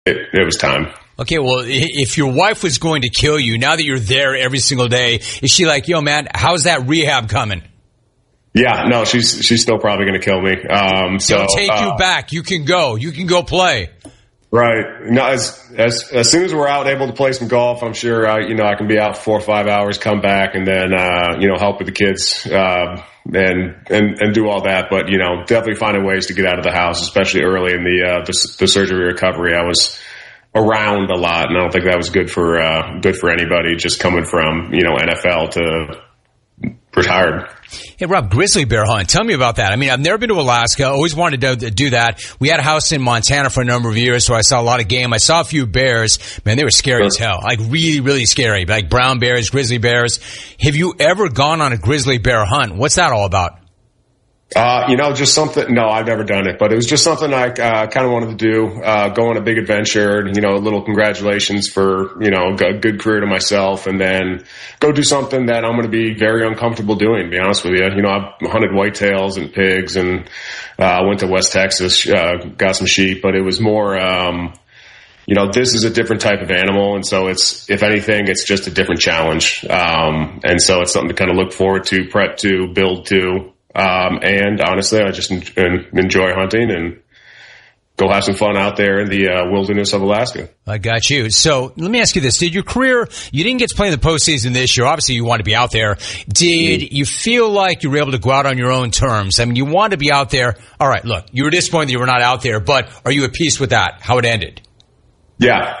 it was time. Okay, well, if your wife was going to kill you, now that you're there every single day, is she like, yo, man, how's that rehab coming? Yeah, no, she's still probably going to kill me. They'll take you back. You can go play. Right. No, as soon as we're out able to play some golf, I'm sure, I can be out 4 or 5 hours, come back, and then, help with the kids, and do all that. But, definitely finding ways to get out of the house, especially early in the surgery recovery. I was around a lot, and I don't think that was good for anybody just coming from, NFL to retired. Hey, Rob, grizzly bear hunt. Tell me about that. I mean, I've never been to Alaska. Always wanted to do that. We had a house in Montana for a number of years, so I saw a lot of game. I saw a few bears. Man, they were scary as hell. Like, really, really scary. Like brown bears, grizzly bears. Have you ever gone on a grizzly bear hunt? What's that all about? Just something. No, I've never done it, but it was just something I kind of wanted to do. Go on a big adventure, a little congratulations for a good career to myself, and then go do something that I'm going to be very uncomfortable doing. To be honest with you, I've hunted whitetails and pigs, and went to West Texas, got some sheep, but it was more. This is a different type of animal, and so if anything, it's just a different challenge. And so it's something to kind of look forward to, prep to, build to. And honestly, I just enjoy hunting and go have some fun out there in the wilderness of Alaska. I got you. So let me ask you this. Did your career, you didn't get to play in the postseason this year. Obviously, you want to be out there. Did you feel like you were able to go out on your own terms? I mean, you wanted to be out there. All right, look, you were disappointed that you were not out there, but are you at peace with that, how it ended? Yeah.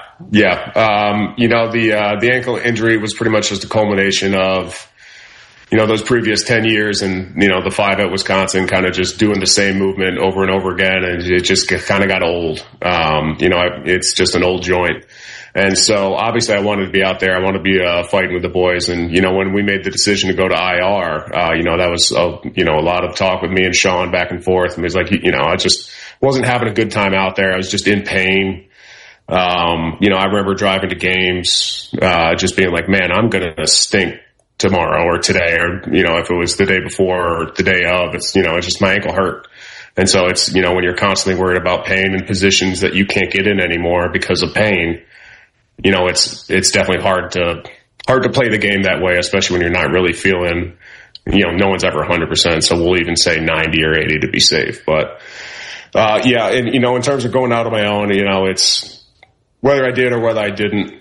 The ankle injury was pretty much just a culmination of those previous 10 years and, the 5 at Wisconsin kind of just doing the same movement over and over again. And it just kind of got old. It's just an old joint. And so obviously I wanted to be out there. I wanted to be fighting with the boys. And, when we made the decision to go to IR, that was, a lot of talk with me and Sean back and forth. And it was like, I just wasn't having a good time out there. I was just in pain. I remember driving to games, just being like, man, I'm going to stink tomorrow or today, or, if it was the day before or the day of, it's just my ankle hurt. And so it's, when you're constantly worried about pain in positions that you can't get in anymore because of pain, it's definitely hard to play the game that way, especially when you're not really feeling, no one's ever 100%. So we'll even say 90 or 80 to be safe. But, and, in terms of going out on my own, it's whether I did or whether I didn't,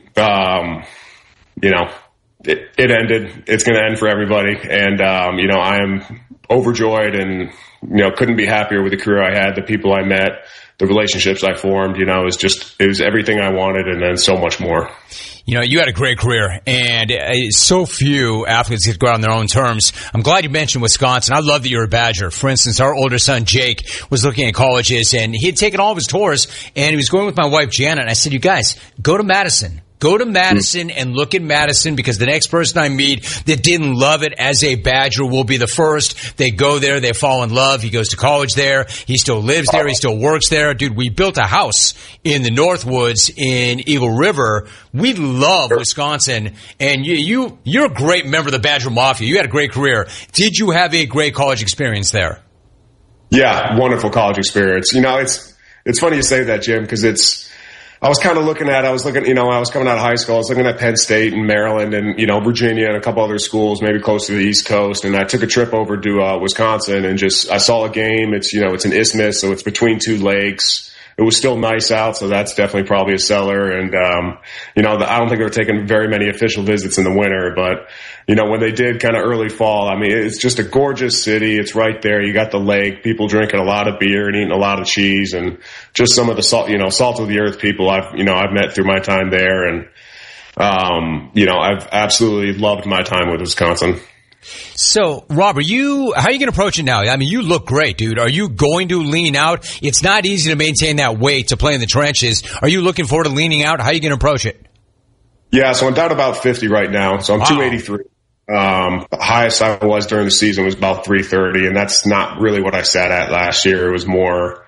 it ended. It's going to end for everybody. And, I am overjoyed and, couldn't be happier with the career I had, the people I met, the relationships I formed. It was everything I wanted and then so much more. You had a great career, and so few athletes get to go out on their own terms. I'm glad you mentioned Wisconsin. I love that you're a Badger. For instance, our older son, Jake, was looking at colleges, and he had taken all of his tours, and he was going with my wife, Janet, and I said, you guys, go to Madison. Go to Madison and look at Madison, because the next person I meet that didn't love it as a Badger will be the first. They go there, they fall in love. He goes to college there. He still lives there. He still works there. Dude, we built a house in the Northwoods in Eagle River. We love Wisconsin. And you're a great member of the Badger Mafia. You had a great career. Did you have a great college experience there? Yeah, wonderful college experience. It's funny you say that, Jim, because I was kind of I was coming out of high school, I was looking at Penn State and Maryland and, Virginia and a couple other schools, maybe close to the East Coast. And I took a trip over to, Wisconsin and I saw a game. It's, it's an isthmus, so it's between two lakes. It was still nice out, so that's definitely probably a seller. And, I don't think they were taking very many official visits in the winter, but, when they did kind of early fall, I mean, it's just a gorgeous city. It's right there. You got the lake, people drinking a lot of beer and eating a lot of cheese, and just some of the salt of the earth people I've met through my time there. And, I've absolutely loved my time with Wisconsin. So, Rob, how are you going to approach it now? I mean, you look great, dude. Are you going to lean out? It's not easy to maintain that weight to play in the trenches. Are you looking forward to leaning out? How are you going to approach it? Yeah, so I'm down about 50 right now. So I'm 283. The highest I was during the season was about 330, and that's not really what I sat at last year. It was more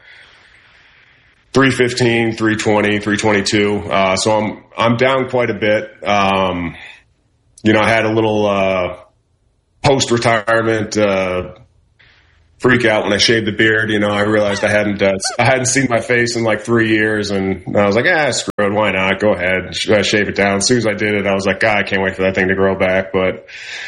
315, 320, 322. So I'm down quite a bit. I had a little post-retirement freak out when I shaved the beard. I realized I hadn't seen my face in like 3 years, and I was like, screw it, why not? Go ahead, shave it down. As soon as I did it, I was like, God, I can't wait for that thing to grow back. But,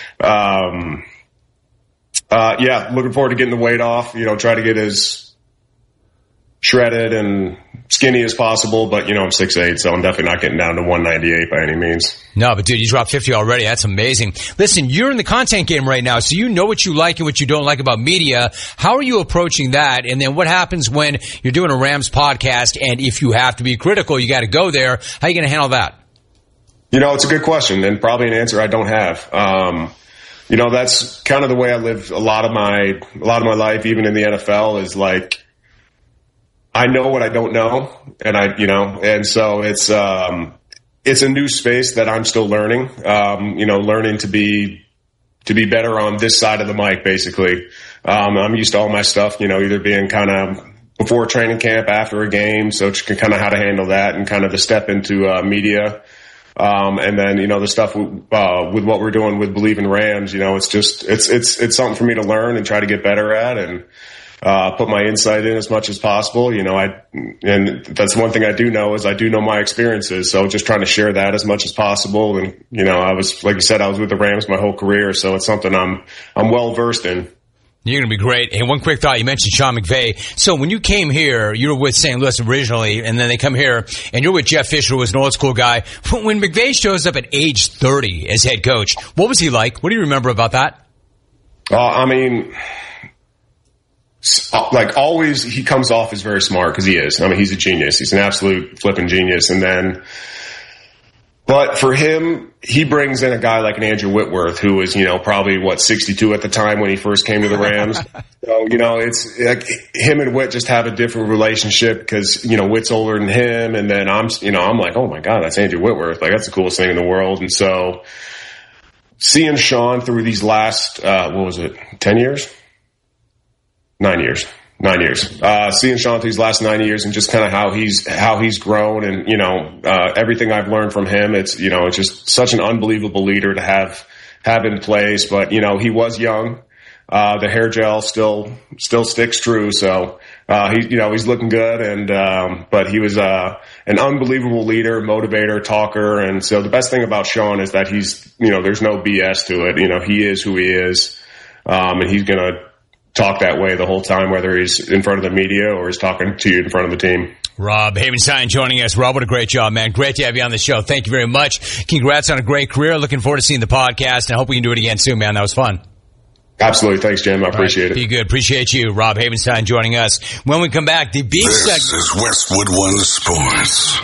looking forward to getting the weight off. Try to get as shredded and skinny as possible, but I'm 6'8", so I'm definitely not getting down to 198 by any means. No, but dude, you dropped 50 already. That's amazing. Listen, you're in the content game right now, so you know what you like and what you don't like about media. How are you approaching that? And then what happens when you're doing a Rams podcast, and if you have to be critical, you got to go there. How are you going to handle that? It's a good question, and probably an answer I don't have. That's kind of the way I live a lot of my life, even in the NFL, is like, I know what I don't know, and so it's a new space that I'm still learning, learning to be better on this side of the mic, basically. I'm used to all my stuff, either being kind of before training camp, after a game, so kind of how to handle that and kind of the step into media. And then, the stuff with what we're doing with Believe in Rams, it's something for me to learn and try to get better at, and put my insight in as much as possible. And that's one thing I do know is I do know my experiences. So just trying to share that as much as possible. And, I was, like you said, I was with the Rams my whole career. So it's something I'm well versed in. You're going to be great. And one quick thought, you mentioned Sean McVay. So when you came here, you were with St. Louis originally, and then they come here, and you're with Jeff Fisher, who was an old school guy. When McVay shows up at age 30 as head coach, what was he like? What do you remember about that? Like always, he comes off as very smart because he is. He's a genius. He's an absolute flipping genius. But for him, he brings in a guy like an Andrew Whitworth, who was, probably 62 at the time when he first came to the Rams. So, it's like him and Whit just have a different relationship because, Whit's older than him. And then I'm like, oh my God, that's Andrew Whitworth. Like, that's the coolest thing in the world. And so seeing Sean through these last, 10 years? 9 years. Seeing Sean through these last 9 years and just kind of how he's grown and, everything I've learned from him, it's just such an unbelievable leader to have in place. But, he was young. The hair gel still sticks true. So, he's looking good. And, but he was, an unbelievable leader, motivator, talker. And so the best thing about Sean is that he's, there's no BS to it. He is who he is. And he's going to talk that way the whole time, whether he's in front of the media or he's talking to you in front of the team. Rob Havenstein joining us. Rob, what a great job, man. Great to have you on the show. Thank you very much. Congrats on a great career. Looking forward to seeing the podcast, and I hope we can do it again soon, man. That was fun. Absolutely. Thanks, Jim. I appreciate it. Be good. Appreciate you. Rob Havenstein joining us. When we come back, the big This is Westwood One Sports.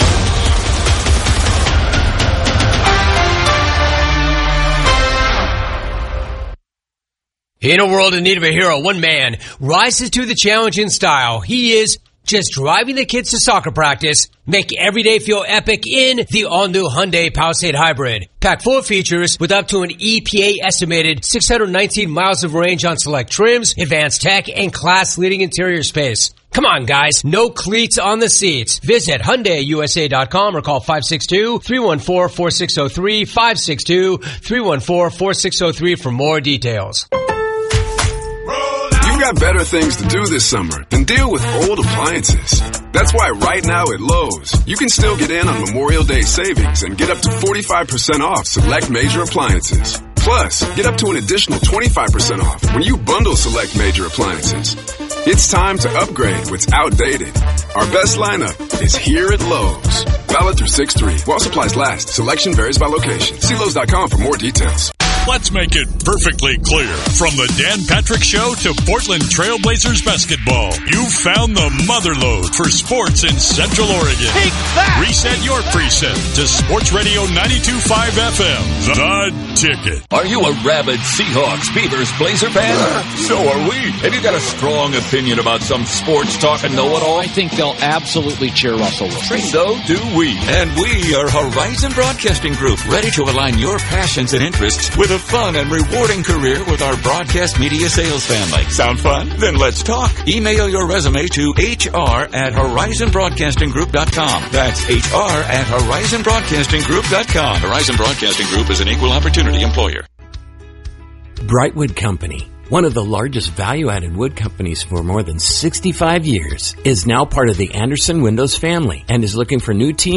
In a world in need of a hero, one man rises to the challenge in style. He is just driving the kids to soccer practice, make every day feel epic in the all-new Hyundai Palisade Hybrid. Packed full of features with up to an EPA-estimated 619 miles of range on select trims, advanced tech, and class-leading interior space. Come on, guys. No cleats on the seats. Visit HyundaiUSA.com or call 562-314-4603, 562-314-4603 for more details. You've got better things to do this summer than deal with old appliances. That's why right now at Lowe's, you can still get in on Memorial Day savings and get up to 45% off select major appliances. Plus, get up to an additional 25% off when you bundle select major appliances. It's time to upgrade what's outdated. Our best lineup is here at Lowe's. Valid through 6/3. While supplies last. Selection varies by location. See Lowe's.com for more details. Let's make it perfectly clear. From the Dan Patrick Show to Portland Trailblazers basketball, you've found the motherlode for sports in Central Oregon. Take that! Reset your preset to Sports Radio 92.5 FM. The Ticket. Are you a rabid Seahawks, Beavers, Blazer fan? So are we. Have you got a strong opinion about some sports talk and know-it-all? I think they'll absolutely cheer Russell Wilson. So do we. And we are Horizon Broadcasting Group, ready to align your passions and interests with a fun and rewarding career with our broadcast media sales family. Sound fun? Then let's talk. Email your resume to hr@horizonbroadcastinggroup.com. That's hr@horizonbroadcastinggroup.com. Horizon Broadcasting Group is an equal opportunity employer. Brightwood Company. one of the largest value-added wood companies for more than 65 years, is now part of the Anderson Windows family and is looking for new team